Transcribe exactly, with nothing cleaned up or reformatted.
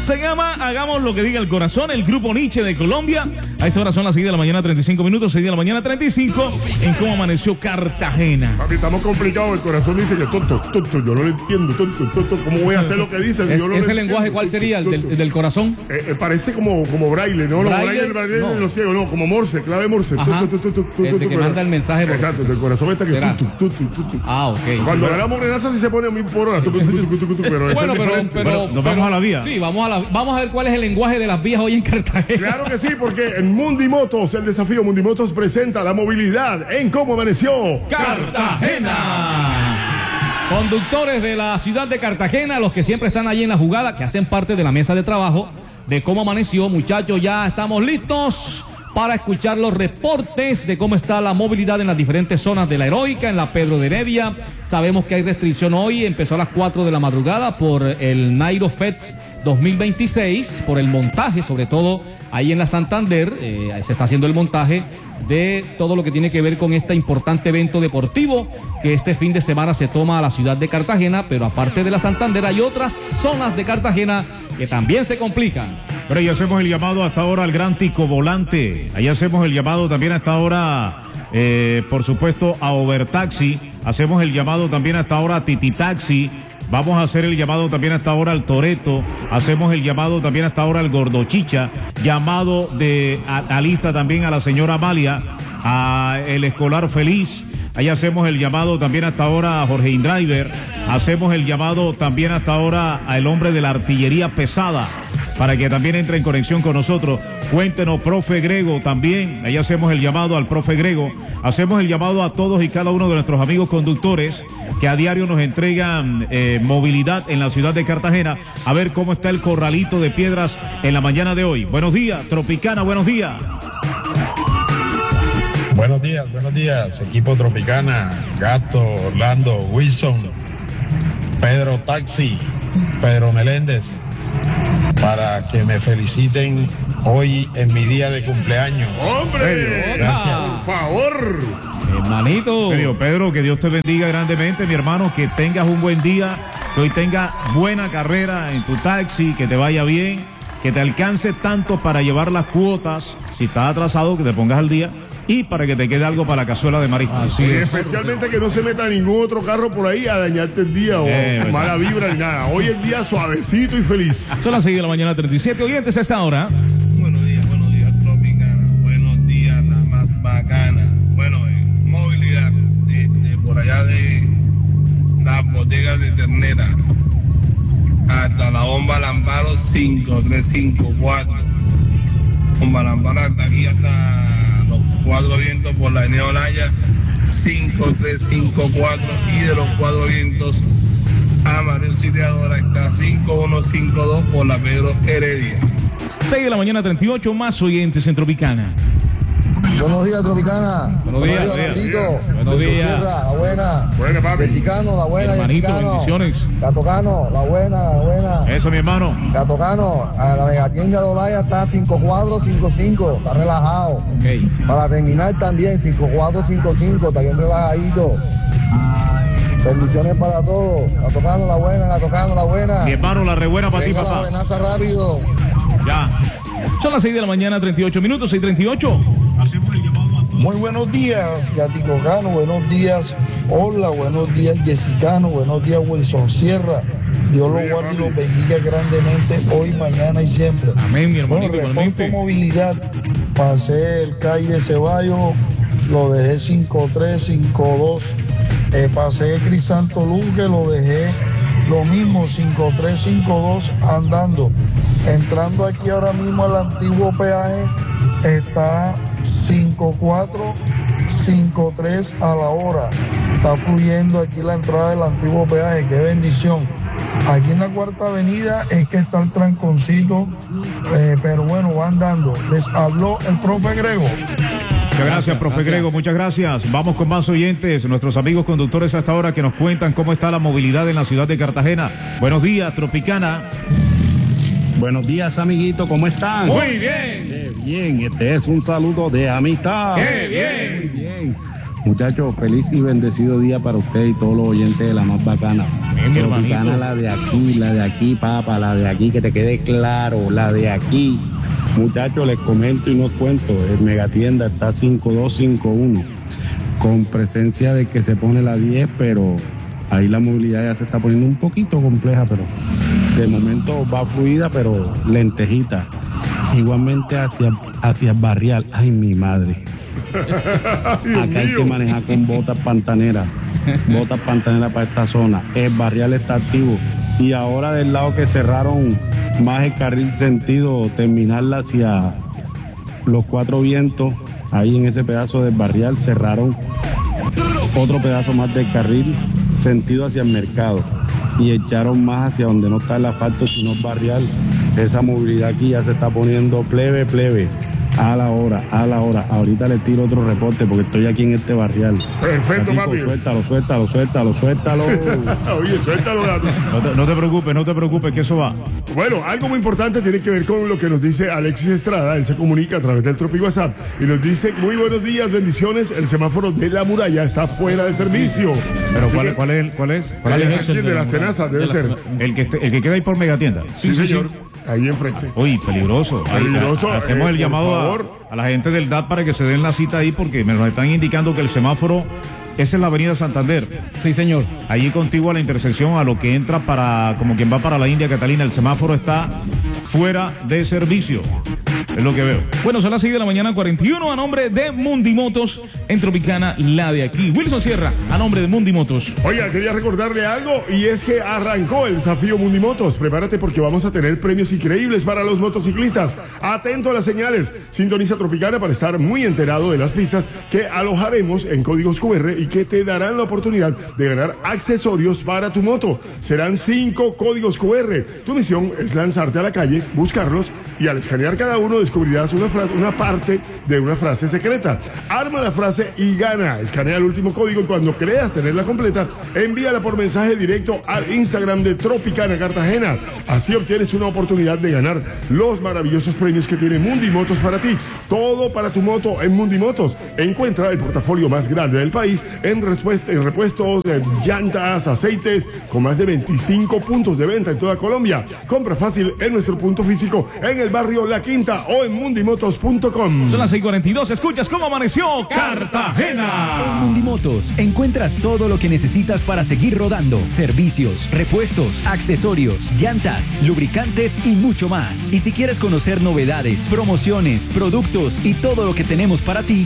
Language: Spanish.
Se llama Hagamos lo que diga el corazón, el grupo Nietzsche de Colombia. A esta hora son las seis de la mañana, treinta y cinco minutos, seis de la mañana, treinta y cinco, en cómo amaneció Cartagena. Papi, estamos complicados, el corazón dice que tonto, tonto, yo no lo entiendo, tonto, tonto, ¿cómo voy a hacer lo que dicen? Es, yo no ¿Ese lo lenguaje entiendo, cuál sería? ¿El del, del corazón? Eh, eh, parece como, como braille, ¿no? Los ¿Braille? braille, braille No. de los ciegos, no, como Morse, clave Morse. Ajá. Tu, tu, tu, tu, tu, El de tu, que pero- manda el mensaje por- Exacto, del corazón está que ¿Será? tu, tu, tu, tu, tu. Ah, ok. Cuando le damos grenaza sí se pone a mil por hora, tu, tu, tu, tu, tu, tu, pero eso Bueno, es pero, diferente. pero, Bueno, nos pero- vamos a la vía. Sí, vamos a, la, vamos a ver cuál es el lenguaje de las vías hoy en Cartagena. Claro que sí, porque en Mundimotos, el desafío Mundimotos presenta la movilidad en cómo amaneció Cartagena. Conductores de la ciudad de Cartagena, los que siempre están allí en la jugada, que hacen parte de la mesa de trabajo de cómo amaneció. Muchachos, ya estamos listos para escuchar los reportes de cómo está la movilidad en las diferentes zonas de la Heroica, en la Pedro de Heredia. Sabemos que hay restricción hoy, empezó a las cuatro de la madrugada por el Nairo Fest dos mil veintiséis, por el montaje, sobre todo ahí en la Santander, eh, se está haciendo el montaje de todo lo que tiene que ver con este importante evento deportivo que este fin de semana se toma a la ciudad de Cartagena, pero aparte de la Santander hay otras zonas de Cartagena que también se complican. Pero ahí hacemos el llamado hasta ahora al Gran Tico Volante. Ahí hacemos el llamado también hasta ahora, eh, por supuesto, a Overtaxi. Hacemos el llamado también hasta ahora a Titi Taxi. Vamos a hacer el llamado también hasta ahora al Toreto. Hacemos el llamado también hasta ahora al Gordochicha. Llamado de a, a lista también a la señora Amalia, a el Escolar Feliz. Ahí hacemos el llamado también hasta ahora a Jorge Indriver. Hacemos el llamado también hasta ahora al hombre de la artillería pesada, para que también entre en conexión con nosotros. Cuéntenos, profe Grego, también. Ahí hacemos el llamado al profe Grego. Hacemos el llamado a todos y cada uno de nuestros amigos conductores que a diario nos entregan eh, movilidad en la ciudad de Cartagena. A ver cómo está el corralito de piedras en la mañana de hoy. Buenos días, Tropicana, buenos días. Buenos días, buenos días, equipo Tropicana, Gato, Orlando, Wilson, Pedro Taxi, Pedro Meléndez, para que me feliciten hoy en mi día de cumpleaños. ¡Hombre! Gracias. ¡Por favor! Hermanito. Pedro, Pedro, que Dios te bendiga grandemente, mi hermano, que tengas un buen día, que hoy tengas buena carrera en tu taxi, que te vaya bien, que te alcance tanto para llevar las cuotas, si estás atrasado, que te pongas al día, y para que te quede algo para la cazuela de marisco. Así Y es. especialmente que no se meta ningún otro carro por ahí a dañarte el día o Eh, verdad. mala vibra ni nada. Hoy es día suavecito y feliz. Son las seis de la mañana, treinta y siete oyentes a esta hora. Buenos días, buenos días, Tropicana. Buenos días, la más bacana. Bueno, eh, movilidad este, por allá de las bodegas de ternera hasta la bomba Lamparo cinco tres cinco cuatro. Bomba Lamparo hasta aquí hasta los Cuatro Vientos por la Eneo Olaya cinco tres cinco cuatro, y de los Cuatro Vientos a María Auxiliadora está cinco uno cinco dos por la Pedro Heredia. seis de la mañana, treinta y ocho, más oyentes en Tropicana. Buenos días, Tropicana. Buenos días, Orlandito. buenos Desde días. Sierra, la buena. Buena, papi. Jessicano, la buena. Hermanito, Jessicano. bendiciones. Gatocano, la buena, la buena. Eso, mi hermano. Gatocano, a la megatienda de Olaya está cinco cuatro cinco cinco, está relajado. Ok. Para terminar también, cinco cuatro cinco cinco, está bien relajadito. Bendiciones para todos. Gatocano, la buena, Gatocano, la buena. Mi hermano, la rebuena para ti, Venga la papá. amenaza rápido. Ya. Son las seis de la mañana, treinta y ocho minutos, seis treinta y ocho. Muy buenos días, Gatico Cano, buenos días, hola, buenos días, Jessicano, buenos días, Wilson Sierra. Dios los guarde y los bendiga grandemente hoy, mañana y siempre. Amén, mi Bueno, hermanito, reporto igualmente. movilidad, pasé el C A I de Ceballos, lo dejé cinco tres cinco dos, eh, pasé Crisanto Luque, lo dejé lo mismo, cinco tres cinco dos andando. Entrando aquí ahora mismo al antiguo peaje, está cinco cuatro cinco tres a la hora. Está fluyendo aquí la entrada del antiguo peaje, qué bendición. Aquí en la Cuarta Avenida es que está el tranconcito, eh, pero bueno, va andando. Les habló el profe Grego. Muchas gracias, profe gracias. Grego, muchas gracias. Vamos con más oyentes, nuestros amigos conductores hasta ahora que nos cuentan cómo está la movilidad en la ciudad de Cartagena. Buenos días, Tropicana. Buenos días, amiguito, ¿cómo están? Muy bien. Qué bien, este es un saludo de amistad. Qué bien. Muy bien. Muchachos, feliz y bendecido día para usted y todos los oyentes de la más bacana. mi Tropicana, hermanito. la de aquí, la de aquí, papá, la de aquí, que te quede claro, la de aquí. Muchachos, les comento y no cuento, el Megatienda está cinco dos cinco uno, con presencia de que se pone la diez, pero ahí la movilidad ya se está poniendo un poquito compleja, pero de momento va fluida, pero lentejita. Igualmente hacia, hacia el Barrial, ay mi madre. Acá hay que manejar con botas pantaneras, botas pantaneras para esta zona. El Barrial está activo y ahora del lado que cerraron más el carril sentido terminarla hacia los Cuatro Vientos, ahí en ese pedazo del Barrial cerraron otro pedazo más del carril sentido hacia el mercado y echaron más hacia donde no está el asfalto sino el Barrial. Esa movilidad aquí ya se está poniendo plebe, plebe. A la hora, a la hora. Ahorita le tiro otro reporte porque estoy aquí en este Barrial. Perfecto, Cacico, papi. Suéltalo, suéltalo, suéltalo, suéltalo. Oye, suéltalo, gato. No te, no te preocupes, no te preocupes, que eso va. Bueno, algo muy importante tiene que ver con lo que nos dice Alexis Estrada. Él se comunica a través del Tropi WhatsApp y nos dice: muy buenos días, bendiciones. El semáforo de la muralla está fuera de servicio. Pero Así ¿cuál, que- cuál es el, cuál es? ¿Cuál es es ese? aquí, el de las tenazas, debe ser. El que, esté- el que queda ahí por Megatienda. Sí, señor. Ahí enfrente. Uy, peligroso. Ahí, Peligroso, ha- hacemos eh, el por llamado a, favor. a la gente del D A T para que se den la cita ahí porque me nos están indicando que el semáforo es en la avenida Santander. Sí, señor. Allí contigo a la intersección, a lo que entra para, como quien va para la India Catalina, el semáforo está fuera de servicio. Es lo que veo. Bueno, son las seis de la mañana, cuarenta y uno, a nombre de Mundimotos en Tropicana, la de aquí. Wilson Sierra, a nombre de Mundimotos. Oiga, quería recordarle algo y es que arrancó el desafío Mundimotos. Prepárate porque vamos a tener premios increíbles para los motociclistas. Atento a las señales. Sintoniza Tropicana para estar muy enterado de las pistas que alojaremos en códigos Q R y que te darán la oportunidad de ganar accesorios para tu moto. Serán cinco códigos Q R. Tu misión es lanzarte a la calle, buscarlos y al escanear cada uno descubrirás una frase, una parte de una frase secreta. Arma la frase y gana. Escanea el último código y cuando creas tenerla completa, envíala por mensaje directo al Instagram de Tropicana Cartagena. Así obtienes una oportunidad de ganar los maravillosos premios que tiene Mundimotos para ti. Todo para tu moto en Mundimotos. Encuentra el portafolio más grande del país en, respuest- en repuestos, eh, llantas, aceites, con más de veinticinco puntos de venta en toda Colombia. Compra fácil en nuestro punto físico en el barrio La Quinta o en mundimotos punto com. Son las seis cuarenta y dos, escuchas cómo amaneció Cartagena. En Mundimotos encuentras todo lo que necesitas para seguir rodando. Servicios, repuestos, accesorios, llantas, lubricantes y mucho más. Y si quieres conocer novedades, promociones, productos y todo lo que tenemos para ti,